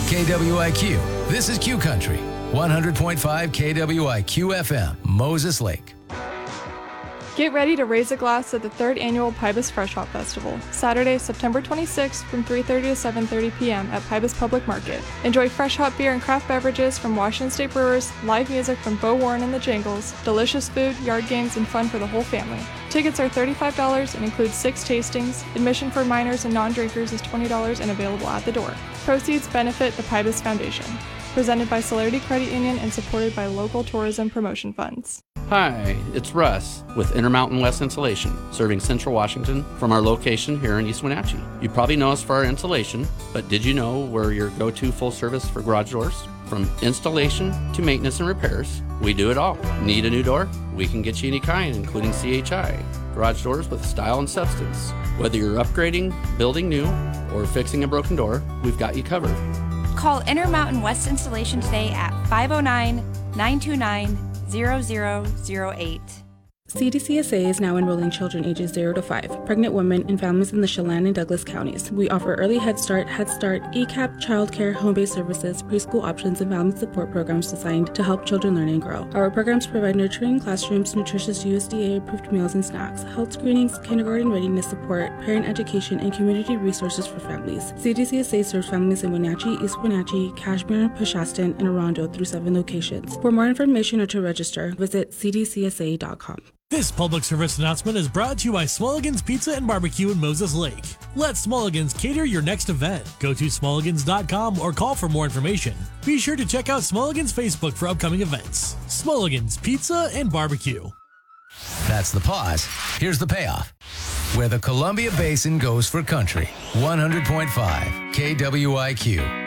KWIQ, this is Q Country. 100.5 KWIQ FM, Moses Lake. Get ready to raise a glass at the 3rd Annual Pybus Fresh Hop Festival, Saturday, September 26th from 3:30 to 7:30 p.m. at Pybus Public Market. Enjoy fresh hop beer and craft beverages from Washington State Brewers, live music from Bo Warren and the Jingles, delicious food, yard games, and fun for the whole family. Tickets are $35 and include 6 tastings. Admission for minors and non-drinkers is $20 and available at the door. Proceeds benefit the Pybus Foundation. Presented by Celerity Credit Union and supported by local tourism promotion funds. Hi, it's Russ with Intermountain West Insulation, serving Central Washington from our location here in East Wenatchee. You probably know us for our insulation, but did you know we're your go-to full service for garage doors? From installation to maintenance and repairs, we do it all. Need a new door? We can get you any kind, including CHI. Garage doors with style and substance. Whether you're upgrading, building new, or fixing a broken door, we've got you covered. Call Intermountain West Installation today at 509-929-0008. CDCSA is now enrolling children ages 0 to 5, pregnant women, and families in the Chelan and Douglas counties. We offer early Head Start, ECAP, childcare, home-based services, preschool options, and family support programs designed to help children learn and grow. Our programs provide nurturing classrooms, nutritious USDA-approved meals and snacks, health screenings, kindergarten readiness support, parent education, and community resources for families. CDCSA serves families in Wenatchee, East Wenatchee, Cashmere, Peshastin, and Arundel through 7 locations. For more information or to register, visit cdcsa.com. This public service announcement is brought to you by Smulligan's Pizza and Barbecue in Moses Lake. Let Smulligan's cater your next event. Go to smulligans.com or call for more information. Be sure to check out Smulligan's Facebook for upcoming events. Smulligan's Pizza and Barbecue. That's the pause. Here's the payoff. Where the Columbia Basin goes for country. 100.5 KWIQ.